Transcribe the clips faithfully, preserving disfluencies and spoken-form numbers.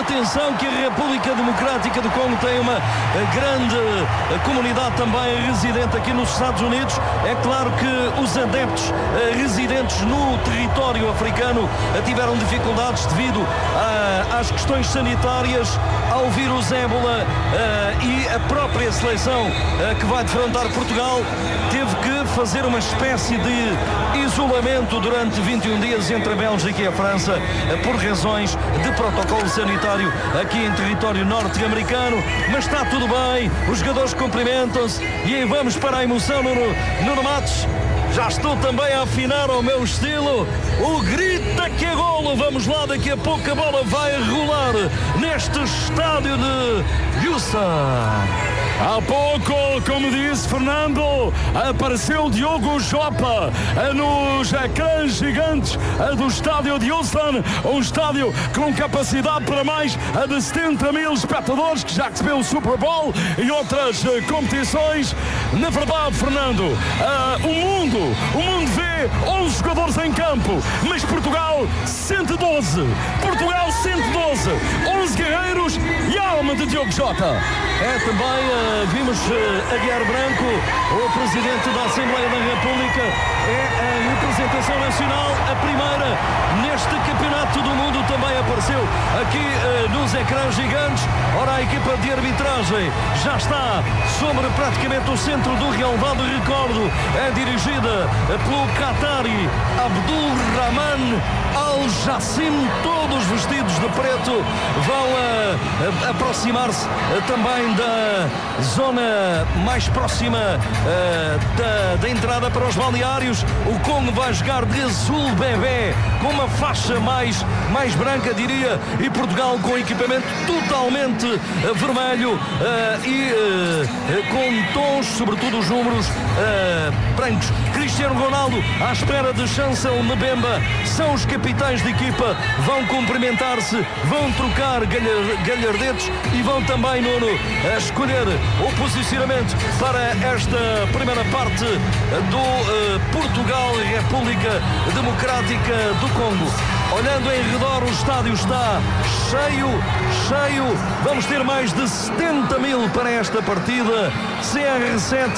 Atenção que a República Democrática do Congo tem uma grande comunidade também residente aqui nos Estados Unidos. É claro que os adeptos residentes no território africano tiveram dificuldades devido a, às questões sanitárias, ao vírus ébola, e a própria seleção que vai defrontar Portugal teve que fazer uma espécie de isolamento durante vinte e um dias entre a Bélgica e a França por razões de protocolo sanitário aqui em território norte-americano. Mas está tudo bem, os jogadores cumprimentam-se e aí vamos para a emoção. Nuno, Nuno Matos, já estou também a afinar ao meu estilo o grita que é golo. Vamos lá, daqui a pouco a bola vai rolar neste estádio de Houston. Há pouco, como disse Fernando, apareceu Diogo Jota nos ecrãs gigantes do estádio de Houston, um estádio com capacidade para mais de setenta mil espectadores, que já recebeu o Super Bowl e outras competições. Na verdade, Fernando, uh, o mundo, o mundo vê onze jogadores em campo, mas Portugal cento e doze. Portugal cento e doze. onze guerreiros e a alma de Diogo Jota. É também... Uh... Vimos uh, Aguiar Branco, o Presidente da Assembleia da República. É a representação nacional, a primeira neste Campeonato do Mundo, também apareceu aqui uh, nos ecrãs gigantes. Ora, a equipa de arbitragem já está sobre praticamente o centro do relevado. Recordo, é dirigida pelo Qatari Abdul Rahman Al Jassim, todos vestidos de preto, vão uh, aproximar-se uh, também da zona mais próxima uh, da, da entrada para os balneários. O Congo vai jogar de azul bebê, com uma faixa mais, mais branca, diria, e Portugal com equipamento totalmente uh, vermelho uh, e uh, com tons, sobretudo os números uh, brancos. Cristiano Ronaldo à espera de Chancel Mbemba, são os capitães de equipa, vão cumprimentar-se, vão trocar galhardetes e vão também, Nuno, a escolher o posicionamento para esta primeira parte do uh, Portugal e República Democrática do Congo. Olhando em redor, o estádio está cheio, cheio. Vamos ter mais de setenta mil para esta partida. C R sete,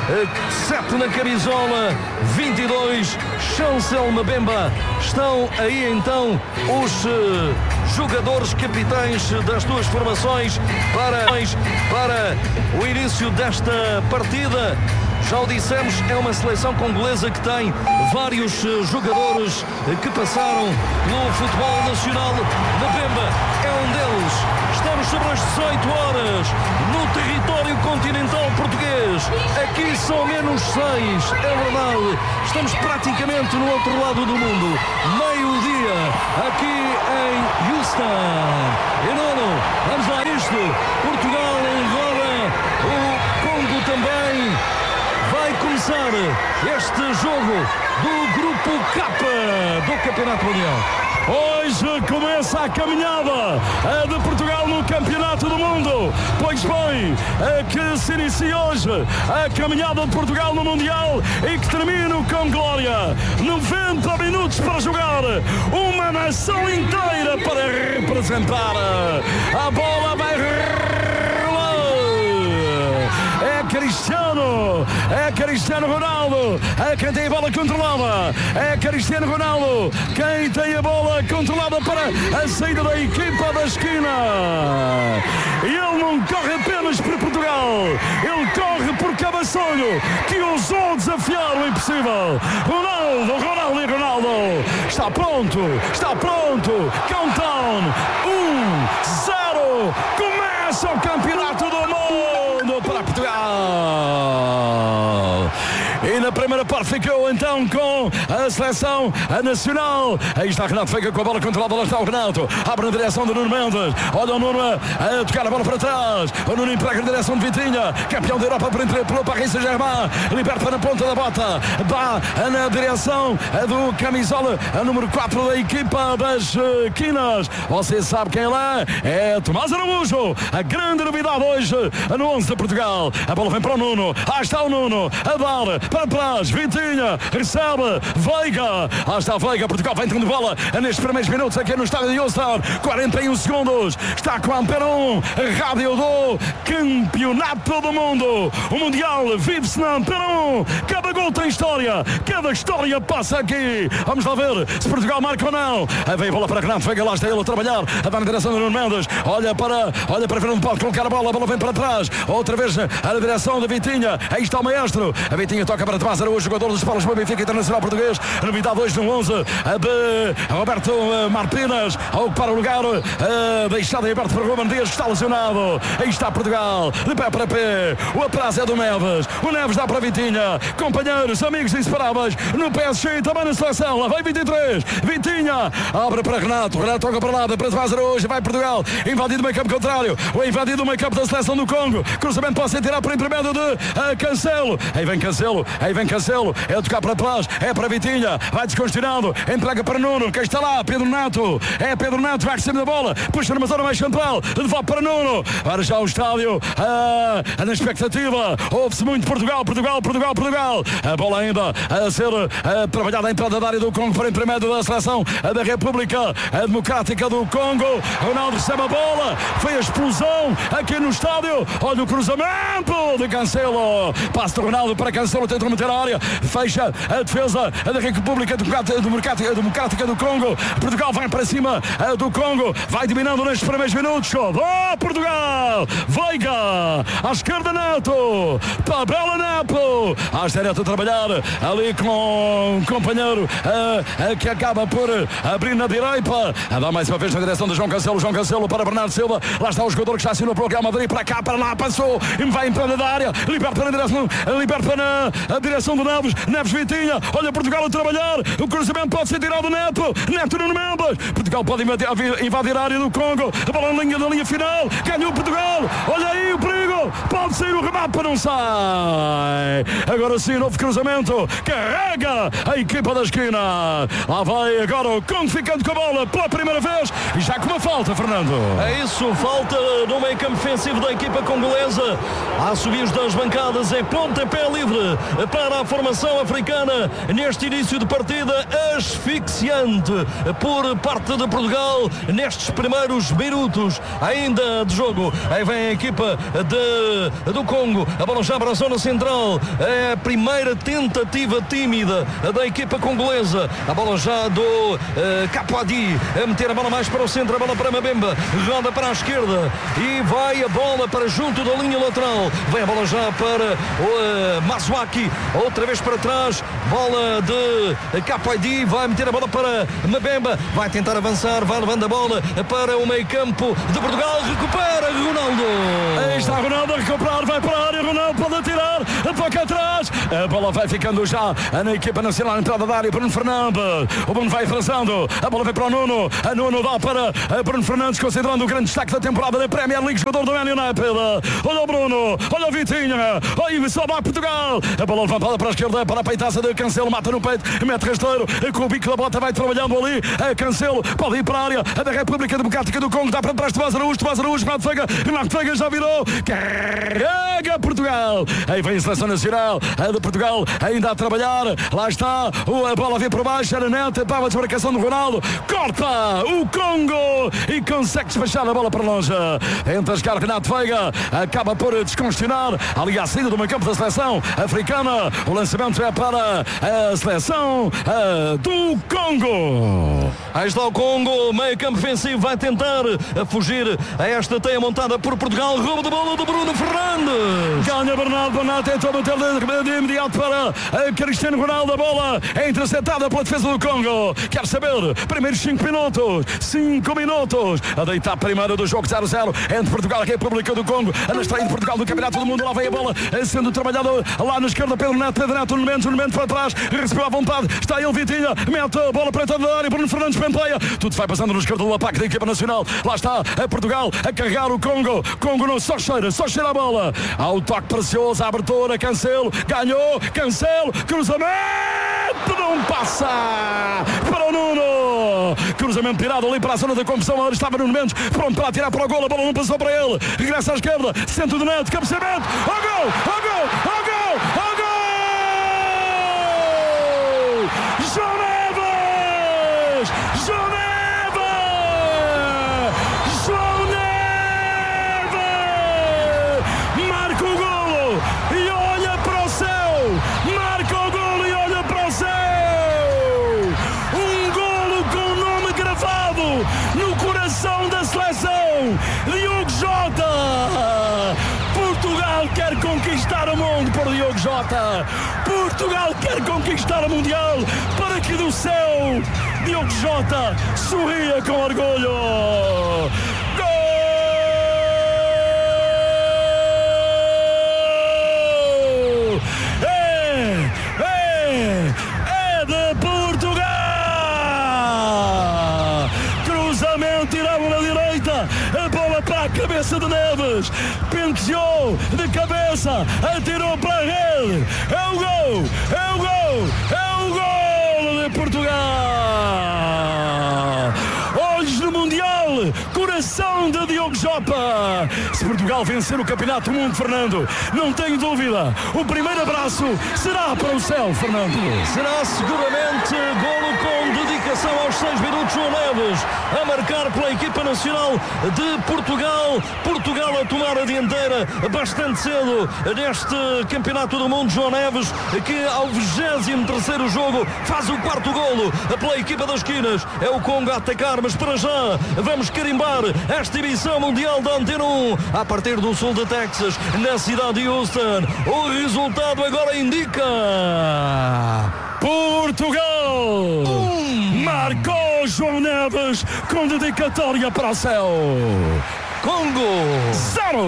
sete na camisola, vinte e dois, Chancel Mbemba. Estão aí então os uh, jogadores capitães das duas formações para, para o início desta partida. Já o dissemos, é uma seleção congolesa que tem vários uh, jogadores uh, que passaram no futebol nacional. Mbemba é um deles. Estamos sobre as dezoito horas no território continental português. Aqui são menos seis, é verdade. Estamos praticamente no outro lado do mundo. Meio-dia aqui em Houston. E Nuno, vamos lá isto. Portugal enrola, o Congo também. Vai começar este jogo do Grupo K do Campeonato Mundial. Hoje começa a caminhada de Portugal no Campeonato do Mundo. Pois bem, que se inicia hoje a caminhada de Portugal no Mundial e que termina com glória. noventa minutos para jogar, uma nação inteira para representar. A bola vai rolar. É Cristiano, é Cristiano Ronaldo, é quem tem a bola controlada, é Cristiano Ronaldo quem tem a bola controlada para a saída da equipa da esquina. E ele não corre apenas por Portugal, ele corre por Cabeçolho, que ousou desafiar o impossível. Ronaldo, Ronaldo e Ronaldo, está pronto, está pronto, countdown, um, zero, começa o Campeonato do Mundo para Portugal. E na primeira parte ficou então com a seleção nacional. Aí está Renato Veiga com a bola controlada. Lá está o Renato, abre na direção de Nuno Mendes. Olha o Nuno a tocar a bola para trás. O Nuno emprega na direção de Vitinha, campeão da Europa pelo Paris Saint-Germain. Liberta na ponta da bota, dá na direção do camisola a número quatro da equipa das Quinas. Você sabe quem lá é? Tomás Araújo, a grande novidade hoje no onze de Portugal. A bola vem para o Nuno, lá está o Nuno a dar para trás, Vitinha recebe, Veiga. Lá está Veiga. Portugal vai entrando bola nestes primeiros minutos aqui no estádio de Houston. quarenta e um segundos. Está com a Amperon. Rádio do Campeonato do Mundo. O Mundial vive-se na Amperon. Cada gol tem história. Cada história passa aqui. Vamos lá ver se Portugal marca ou não. Aí vem a bola para Renato Veiga. Lá está ele a trabalhar. A dar na direção do Nuno Mendes. Olha para, olha para Fernando, pode colocar a bola. A bola vem para trás. Outra vez a direção da Vitinha. Aí está o maestro. A Vitinha toca para Tomás Araújo, jogador dos Palos para o Benfica Internacional Português. Novidade hoje no onze de Roberto Martínez. A ocupar o lugar. Deixado em aberto para Ruben Dias, que está lesionado. Aí está Portugal. De pé para pé. O atraso é do Neves. O Neves dá para a Vitinha. Companheiros, amigos inseparáveis. No P S G, também na seleção. Lá vai vinte e três. Vitinha. Abre para Renato. Renato toca para lá. Para Tomás Araújo. Vai Portugal. Invadido o meio campo contrário. O invadido o meio campo da seleção do Congo. Cruzamento pode ser tirado por intermédio de uh, Cancelo. Aí vem Cancelo. Aí vem Cancelo. É tocar para trás. É para Vitinha. Vai descongestionando. Entrega para Nuno. Quem está lá? Pedro Neto. É Pedro Neto. Vai receber a bola. Puxa numa zona mais central. De volta para Nuno. Agora já o estádio. Uh, na expectativa. Ouve-se muito Portugal. Portugal. Portugal. Portugal. A bola ainda a ser uh, trabalhada à entrada da área do Congo para intermédio da seleção da República Democrática do Congo. Ronaldo recebe a bola. Foi a explosão aqui no estádio. Olha o cruzamento de Cancelo. Passo do Ronaldo para Cancelo. Tenta meter a área. Fecha a defesa da República Democrática, Democrática do Congo. Portugal vai para cima do Congo. Vai dominando nestes primeiros minutos. Oh, Portugal! Veiga! À esquerda Neto. Tabela Neto. À direita a trabalhar ali com um companheiro uh, uh, que acaba por abrir na direita. A dar mais uma vez na direção de João Cancelo. João Cancelo para Bernardo Silva. Lá está o jogador que está assinou para o Real Madrid. Para cá, para lá, passou. E vai entrando da área. Liberta na direção, liberta na a direção do Neves. Neves Vitinha. Olha Portugal a trabalhar. O cruzamento pode ser tirado do Neto. Neto no Mendes. Portugal pode invadir, invadir a área do Congo. A bola na linha da linha final. Ganhou Portugal. Olha aí o perigo. Pode sair o remate, não sai. Agora sim, novo cruzamento. Carrega a equipa da esquina. Lá vai agora o Congo ficando com a bola pela primeira vez. E já com uma falta, Fernando. É isso, falta no meio campo ofensivo da equipa congolesa. Há subios das bancadas, é pontapé livre para a formação africana neste início de partida asfixiante por parte de Portugal nestes primeiros minutos ainda de jogo. Aí vem a equipa de, do Congo, a bola já para a zona central. É a primeira tentativa tímida da equipa congolesa. A bola já do uh, Capoadi a meter a bola mais para o centro, a bola para Mabemba, roda para a esquerda e vai a bola para junto da linha lateral. Vem a bola já para o uh, Masuaki, outra vez para trás, bola de Capoadi, vai meter a bola para Mabemba, vai tentar avançar, vai levando a bola para o meio campo de Portugal, recupera Ronaldo. Aí está Ronaldo a recuperar, vai para a área, Ronaldo pode atirar, toca atrás, a bola vai ficando já na equipa nacional, entrada da área, Bruno Fernandes, o Bruno vai avançando, a bola vai para o Nuno, a Nuno dá para Bruno Fernandes, considerando o grande destaque da temporada da Premier League, jogador do Man United. Olha o Bruno, olha o Vitinha, aí só vai Portugal, a bola levantada para a esquerda, para a peitaça de Cancelo, mata no peito, mete rasteiro, com o bico da bota vai trabalhando ali, a Cancelo, pode ir para a área, a da República Democrática do Congo, dá para trás de Tomás Araújo, Tomás Araújo, Renato Veiga, Renato Veiga já virou, carrega Portugal, aí vem a seleção nacional, a de Portugal ainda a trabalhar, lá está, a bola vem por baixo, era Neto, para a desmarcação do Ronaldo, corta o Congo e consegue despachar a bola para longe, entra a jogar Renato Veiga, acaba por descongestionar ali à saída do meio campo da seleção africana, o lançamento é para a seleção uh, do Congo. Aí está o Congo, meio campo ofensivo, vai tentar fugir a esta teia montada por Portugal, roubo de bola do Bruno Fernandes. Ganha Bernardo, Bernardo tentou bater de imediato para Cristiano Ronaldo, a bola é interceptada pela defesa do Congo. Quer saber, primeiros cinco minutos, cinco minutos, a deitar primeiro do jogo zero a zero entre Portugal e a República do Congo, a estreia de Portugal do Campeonato do Mundo, lá vem a bola sendo trabalhada lá na esquerda, Pedro Neto, Pedro Neto, no momento, no momento para trás, recebeu à vontade, está ele Vitinha, mete a bola para a entrada da área, Bruno Fernandes penteia, tudo vai passando no esquerdo do ataque da equipa nacional, lá está a Portugal a carregar o Congo, Congo não só cheira, só cheira a bola, ao toque precioso, a abertura, Cancelo, ganhou, Cancelo, cruzamento, não passa para o Nuno, cruzamento tirado ali para a zona da confusão, ali estava Nuno Mendes, pronto para atirar para o gol, a bola não passou para ele, regressa à esquerda, centro do Neto, cabeceamento, ao gol, ao gol, ao gol, ao gol! Neves, João Neves, João Neves, marca o golo e olha para o céu, marca o golo e olha para o céu, um golo com o nome gravado no coração da seleção, Diogo Jota. Portugal quer conquistar o mundo por Diogo Jota. Portugal quer conquistar o Mundial para que do céu Diogo Jota sorria com orgulho. Gol! É, é, é de Portugal! Cruzamento tirado na direita, a bola para a cabeça de Neves, penteou de cabeça, atirou para a rede, é o gol, é o gol, é o gol de Portugal! Olhos no Mundial, coração de Diogo Jota. Se Portugal vencer o Campeonato do Mundo, Fernando, não tenho dúvida, o primeiro abraço será para o céu, Fernando. Será seguramente golo com dedicação aos seis minutos. João Neves a marcar pela equipa nacional de Portugal. Portugal a tomar a dianteira bastante cedo neste Campeonato do Mundo. João Neves, que ao vigésimo terceiro jogo faz o quarto golo pela equipa das Quinas. É o Congo a atacar, mas para já vamos carimbar esta emissão mundial da Antena um a partir do sul de Texas, na cidade de Houston. O resultado agora indica Portugal um. Marcou João Neves com dedicatória para o céu. Congo zero.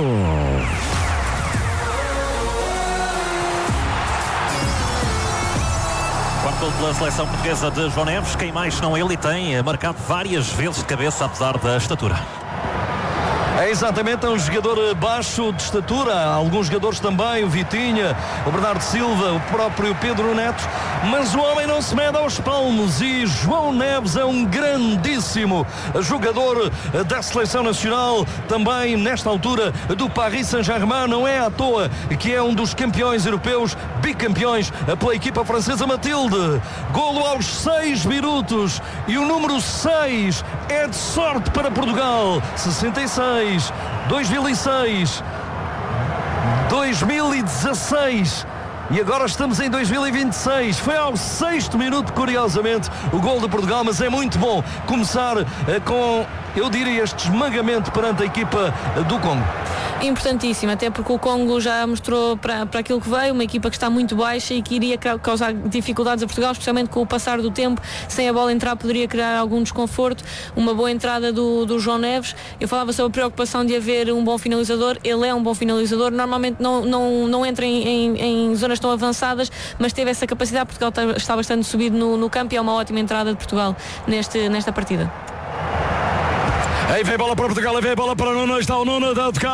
Quarto gol pela seleção portuguesa de João Neves. Quem mais senão ele, tem marcado várias vezes de cabeça, apesar da estatura. É exatamente, é um jogador baixo de estatura, alguns jogadores também, o Vitinha, o Bernardo Silva, o próprio Pedro Neto, mas o homem não se mede aos palmos e João Neves é um grandíssimo jogador da seleção nacional, também nesta altura do Paris Saint-Germain. Não é à toa que é um dos campeões europeus, bicampeões pela equipa francesa. Matilde, golo aos seis minutos e o número seis é de sorte para Portugal. sessenta e seis, dois mil e seis, dois mil e dezasseis e agora estamos em dois mil e vinte e seis. Foi ao sexto minuto, curiosamente, o gol de Portugal, mas é muito bom começar eh, com, eu diria, este esmagamento perante a equipa do Congo. Importantíssimo, até porque o Congo já mostrou para, para aquilo que veio, uma equipa que está muito baixa e que iria causar dificuldades a Portugal, especialmente com o passar do tempo. Sem a bola entrar poderia criar algum desconforto. Uma boa entrada do, do João Neves. Eu falava sobre a preocupação de haver um bom finalizador. Ele é um bom finalizador, normalmente não, não, não entra em, em, em zonas tão avançadas, mas teve essa capacidade. Portugal está, está bastante subido no, no campo e é uma ótima entrada de Portugal neste, nesta partida. Aí vem bola para Portugal, aí vem bola para o Nuno, está o Nuno a tocar.